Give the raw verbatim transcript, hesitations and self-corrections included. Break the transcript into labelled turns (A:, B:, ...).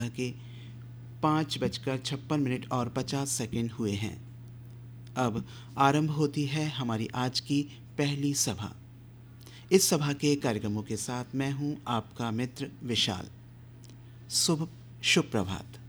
A: के पाँच बजकर छप्पन मिनट और पचास सेकंड हुए हैं। अब आरंभ होती है हमारी आज की पहली सभा। इस सभा के कार्यक्रमों के साथ मैं हूं आपका मित्र विशाल। शुभ शुभ प्रभात।